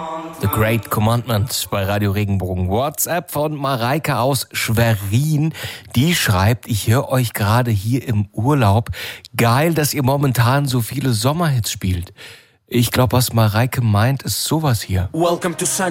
The Great Commandment bei Radio Regenbogen. WhatsApp von Mareike aus Schwerin. Die schreibt, ich höre euch gerade hier im Urlaub. Geil, dass ihr momentan so viele Sommerhits spielt. Ich glaube, was Mareike meint, ist sowas hier. Welcome to